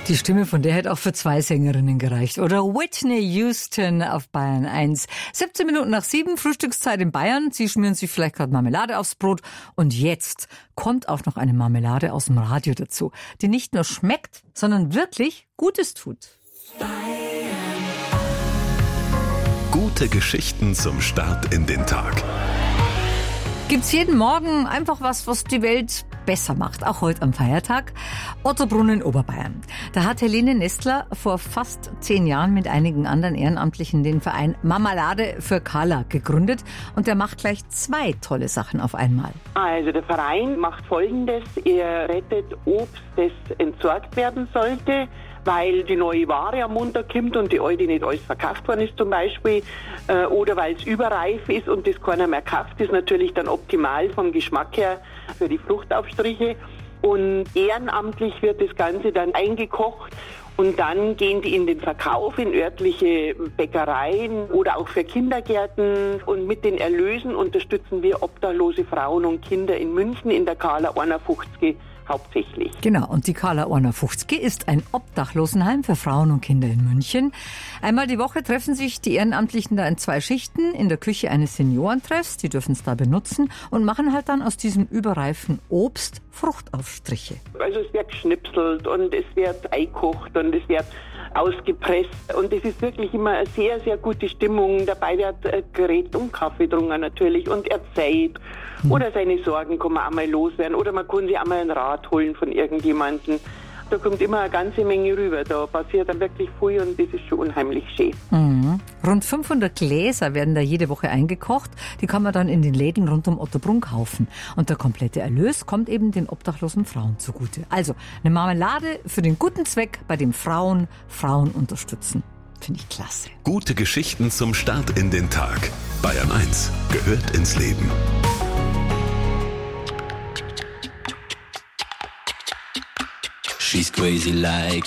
Die Stimme von der hätte auch für 2 Sängerinnen gereicht. Oder Whitney Houston auf Bayern 1. 17 Minuten nach 7, Frühstückszeit in Bayern. Sie schmieren sich vielleicht gerade Marmelade aufs Brot. Und jetzt kommt auch noch eine Marmelade aus dem Radio dazu, die nicht nur schmeckt, sondern wirklich Gutes tut. Gute Geschichten zum Start in den Tag. Gibt's jeden Morgen einfach was die Welt besser macht, auch heute am Feiertag. Ottobrunn in Oberbayern. Da hat Helene Nestler vor fast 10 Jahren mit einigen anderen Ehrenamtlichen den Verein Marmelade für Carla gegründet. Und der macht gleich 2 tolle Sachen auf einmal. Also der Verein macht Folgendes. Er rettet Obst, das entsorgt werden sollte, weil die neue Ware am Montag kommt und die alte nicht alles verkauft worden ist zum Beispiel, oder weil es überreif ist und das keiner mehr kauft, ist natürlich dann optimal vom Geschmack her für die Fruchtaufstriche. Und ehrenamtlich wird das Ganze dann eingekocht und dann gehen die in den Verkauf in örtliche Bäckereien oder auch für Kindergärten. Und mit den Erlösen unterstützen wir obdachlose Frauen und Kinder in München in der Carla 51 hauptsächlich. Genau, und die Carla 51 ist ein Obdachlosenheim für Frauen und Kinder in München. Einmal die Woche treffen sich die Ehrenamtlichen da in 2 Schichten in der Küche eines Seniorentreffs. Die dürfen es da benutzen und machen halt dann aus diesem überreifen Obst Fruchtaufstriche. Also es wird geschnipselt und es wird eingekocht und es wird ausgepresst und es ist wirklich immer eine sehr, sehr gute Stimmung. Dabei wird geredet um Kaffee getrunken natürlich und erzählt. Oder seine Sorgen kann man einmal loswerden oder man kann sich einmal einen Rat holen von irgendjemandem. Da kommt immer eine ganze Menge rüber. Da passiert dann wirklich viel und das ist schon unheimlich schön. Mhm. Rund 500 Gläser werden da jede Woche eingekocht. Die kann man dann in den Läden rund um Ottobrunn kaufen. Und der komplette Erlös kommt eben den obdachlosen Frauen zugute. Also eine Marmelade für den guten Zweck, bei dem Frauen unterstützen. Finde ich klasse. Gute Geschichten zum Start in den Tag. Bayern 1 gehört ins Leben. She's crazy like